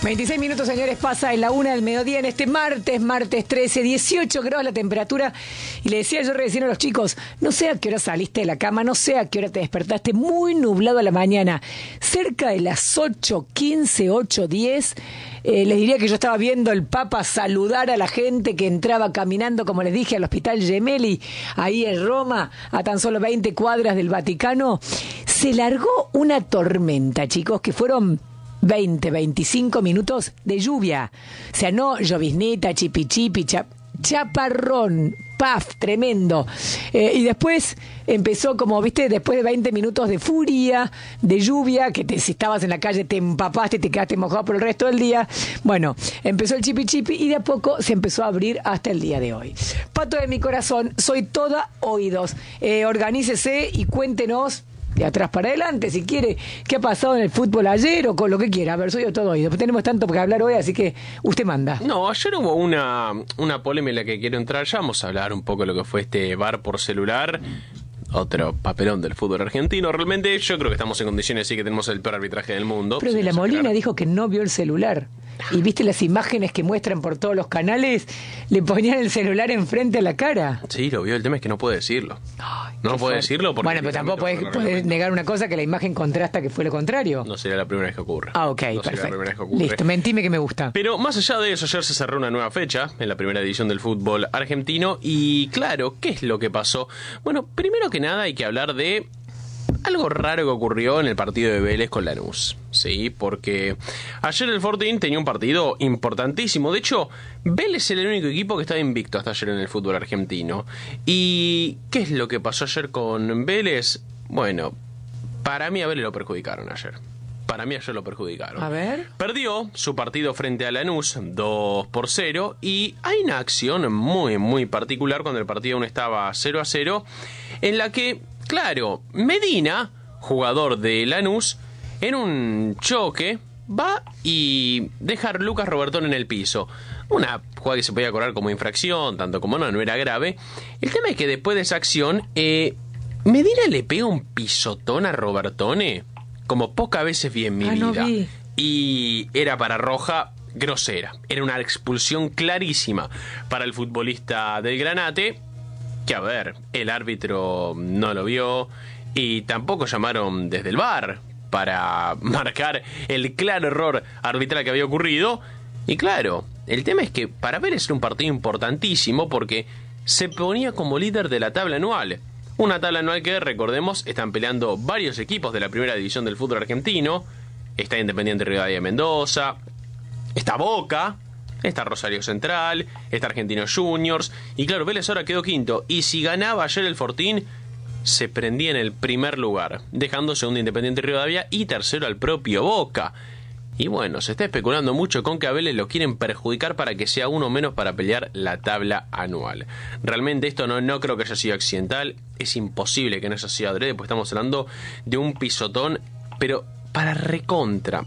26 minutos, señores, pasa en la 1 del mediodía en este martes 13, 18 grados la temperatura. Y le decía yo recién a los chicos, no sé a qué hora saliste de la cama, no sé a qué hora te despertaste, muy nublado a la mañana. Cerca de las 8:15, 8:10, les diría que yo estaba viendo el Papa saludar a la gente que entraba caminando, como les dije, al Hospital Gemelli, ahí en Roma, a tan solo 20 cuadras del Vaticano. Se largó una tormenta, chicos, que fueron 25 minutos de lluvia. O sea, no lloviznita, chipi, chaparrón, paf, tremendo. Y después empezó como, viste, después de 20 minutos de furia, de lluvia, que si estabas en la calle te empapaste y te quedaste mojado por el resto del día. Bueno, empezó el chipi y de a poco se empezó a abrir hasta el día de hoy. Pato de mi corazón, soy toda oídos. Organícese y cuéntenos de atrás para adelante, si quiere, qué ha pasado en el fútbol ayer o con lo que quiera. A ver, soy de todo oído. Tenemos tanto que hablar hoy, así que usted manda. No, ayer hubo una polémica en la que quiero entrar. Ya vamos a hablar un poco de lo que fue este VAR por celular. Otro papelón del fútbol argentino. Realmente yo creo que estamos en condiciones, sí, que tenemos el peor arbitraje del mundo. Pero De la Molina dijo que no vio el celular. Y viste las imágenes que muestran por todos los canales, le ponían el celular enfrente a la cara. Sí, lo vio. El tema es que no puede decirlo. Ay, no puede decirlo porque... Bueno, pero tampoco puedes negar una cosa, que la imagen contrasta que fue lo contrario. No sería la primera vez que ocurre. Ah, ok, no perfecto. Listo, mentime que me gusta. Pero más allá de eso, ayer se cerró una nueva fecha en la primera división del fútbol argentino. Y claro, ¿qué es lo que pasó? Bueno, primero que nada hay que hablar de algo raro que ocurrió en el partido de Vélez con Lanús. Sí, porque ayer el Fortín tenía un partido importantísimo. De hecho, Vélez era el único equipo que estaba invicto hasta ayer en el fútbol argentino. ¿Y qué es lo que pasó ayer con Vélez? Bueno, para mí a Vélez lo perjudicaron ayer. Para mí ayer lo perjudicaron. A ver. Perdió su partido frente a Lanús 2-0 y hay una acción muy particular cuando el partido aún estaba 0-0 en la que, claro, Medina, jugador de Lanús, en un choque va y deja a Lucas Robertón en el piso. Una jugada que se podía cobrar como infracción, tanto como no era grave. El tema es que después de esa acción, Medina le pega un pisotón a Robertone como pocas veces vi en mi vida. No vi. Y era para roja grosera. Era una expulsión clarísima para el futbolista del Granate, que a ver, el árbitro no lo vio y tampoco llamaron desde el VAR para marcar el claro error arbitral que había ocurrido. Y claro, el tema es que para Vélez era un partido importantísimo porque se ponía como líder de la tabla anual. Una tabla anual que, recordemos, están peleando varios equipos de la primera división del fútbol argentino. Está Independiente Rivadavia de Mendoza, está Boca, está Rosario Central, está Argentinos Juniors. Y claro, Vélez ahora quedó quinto. Y si ganaba ayer el Fortín, se prendía en el primer lugar, dejando segundo Independiente Rivadavia y tercero al propio Boca. Y bueno, se está especulando mucho con que a Vélez lo quieren perjudicar para que sea uno menos para pelear la tabla anual. Realmente esto no creo que haya sido accidental. Es imposible que no haya sido adrede, pues estamos hablando de un pisotón, pero para recontra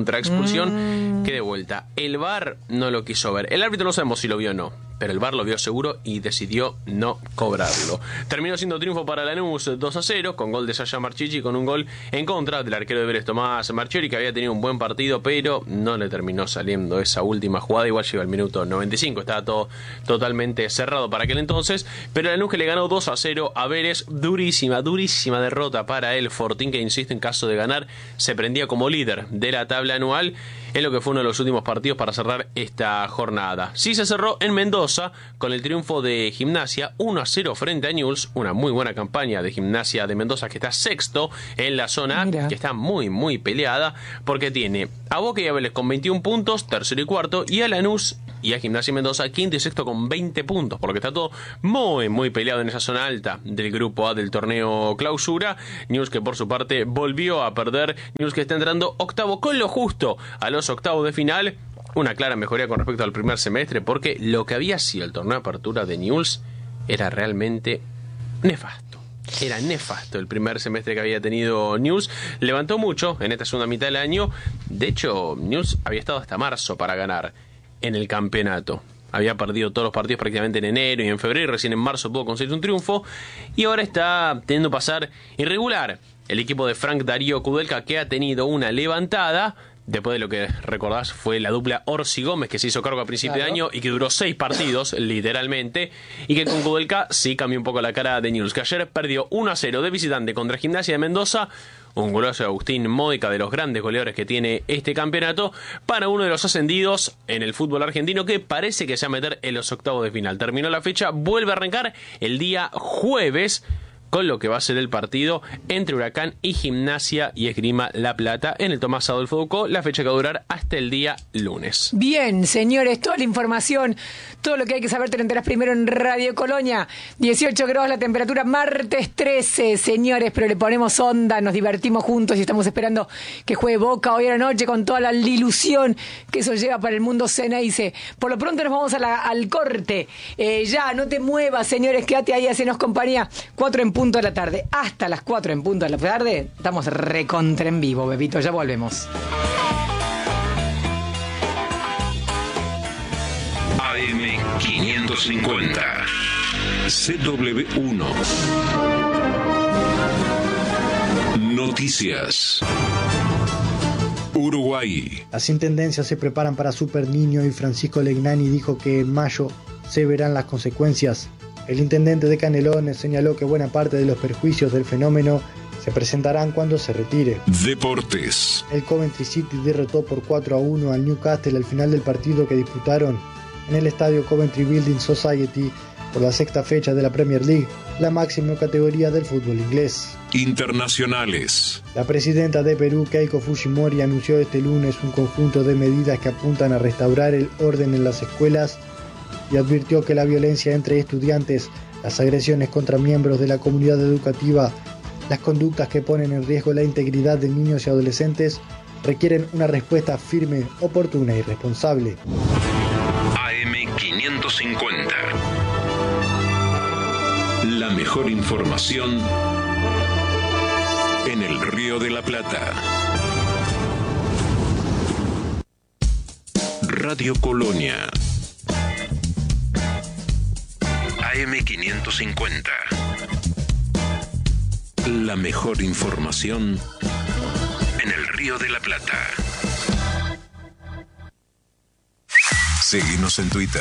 expulsión, que de vuelta. El VAR no lo quiso ver. El árbitro no sabemos si lo vio o no, pero el VAR lo vio seguro y decidió no cobrarlo. Terminó siendo triunfo para Lanús 2-0, con gol de Sasha Marchichi, con un gol en contra del arquero de Vélez, Tomás Marchiori, que había tenido un buen partido, pero no le terminó saliendo esa última jugada. Igual llegó al minuto 95, estaba todo totalmente cerrado para aquel entonces, pero Lanús que le ganó 2-0 a Vélez. Durísima derrota para el Fortín, que insisto, en caso de ganar, se prendía como líder de la tabla anual en lo que fue uno de los últimos partidos para cerrar esta jornada. Sí se cerró en Mendoza con el triunfo de Gimnasia 1-0 frente a Newell's, una muy buena campaña de Gimnasia de Mendoza, que está sexto en la zona. Mira, que está muy peleada porque tiene a Boca y a Vélez con 21 puntos, tercero y cuarto, y a Lanús y a Gimnasia Mendoza quinto y sexto con 20 puntos, por lo que está todo muy peleado en esa zona alta del grupo A del torneo Clausura. Newell's, que por su parte volvió a perder. Newell's, que está entrando octavo con lo justo a los octavos de final. Una clara mejoría con respecto al primer semestre, porque lo que había sido el torneo de apertura de Newell's era realmente nefasto. Era nefasto el primer semestre que había tenido Newell's. Levantó mucho en esta segunda mitad del año. De hecho, Newell's había estado hasta marzo para ganar en el campeonato. Había perdido todos los partidos prácticamente en enero y en febrero, y recién en marzo pudo conseguir un triunfo, y ahora está teniendo pasar irregular el equipo de Frank Darío Kudelka, que ha tenido una levantada, después de lo que recordás fue la dupla Orsi Gómez, que se hizo cargo a principio de año y que duró 6 partidos, literalmente, y que con Kudelka sí cambió un poco la cara de Newell's, que ayer perdió 1-0 de visitante contra Gimnasia de Mendoza, un golazo de Agustín Módica, de los grandes goleadores que tiene este campeonato, para uno de los ascendidos en el fútbol argentino, que parece que se va a meter en los octavos de final. Terminó la fecha, vuelve a arrancar el día jueves, con lo que va a ser el partido entre Huracán y Gimnasia y Esgrima La Plata en el Tomás Adolfo Ducó, la fecha que va a durar hasta el día lunes. Bien, señores, toda la información, todo lo que hay que saber te lo enterás primero en Radio Colonia. 18 grados la temperatura, martes 13, señores, pero le ponemos onda, nos divertimos juntos y estamos esperando que juegue Boca hoy a la noche con toda la ilusión que eso lleva para el mundo Ceneice. Por lo pronto nos vamos al corte. Ya, no te muevas, señores, quédate ahí, hacenos compañía. 4 en punto de la tarde, hasta las 4 en punto de la tarde, estamos recontra en vivo, Bebito, ya volvemos. AM550 CW1 Noticias. Uruguay. Las intendencias se preparan para Super Niño y Francisco Legnani dijo que en mayo se verán las consecuencias. El intendente de Canelones señaló que buena parte de los perjuicios del fenómeno se presentarán cuando se retire. Deportes. El Coventry City derrotó por 4-1 al Newcastle al final del partido que disputaron en el estadio Coventry Building Society por la 6ª fecha de la Premier League, la máxima categoría del fútbol inglés. Internacionales. La presidenta de Perú, Keiko Fujimori, anunció este lunes un conjunto de medidas que apuntan a restaurar el orden en las escuelas y advirtió que la violencia entre estudiantes, las agresiones contra miembros de la comunidad educativa, las conductas que ponen en riesgo la integridad de niños y adolescentes requieren una respuesta firme, oportuna y responsable. AM550. La mejor información en el Río de la Plata. Radio Colonia. AM550. La mejor información en el Río de la Plata. Seguinos en Twitter.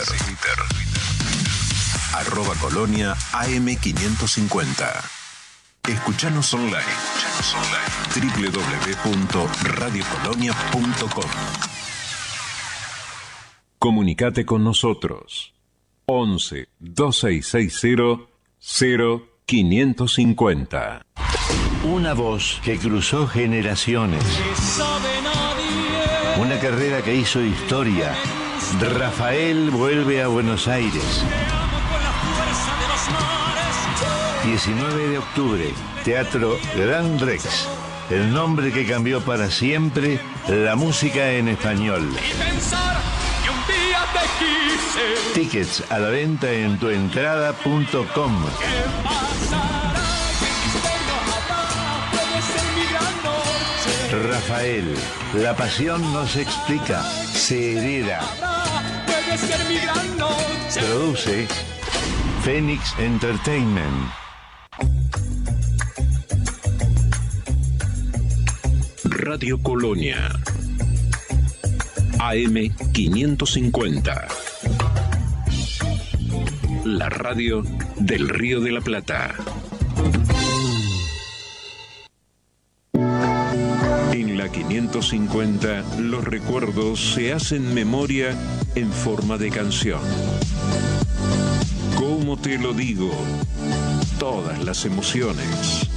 @Colonia AM550. Escuchanos online. www.radiocolonia.com. Comunicate con nosotros. 11 2660 0550. Una voz que cruzó generaciones. Una carrera que hizo historia. Rafael vuelve a Buenos Aires. 19 de octubre, Teatro Gran Rex. El nombre que cambió para siempre la música en español. Tickets a la venta en tuentrada.com. Rafael, la pasión no se explica, se hereda. Produce Phoenix Entertainment. Radio Colonia. AM550. La radio del Río de la Plata. En la 550, los recuerdos se hacen memoria en forma de canción. ¿Cómo te lo digo? Todas las emociones.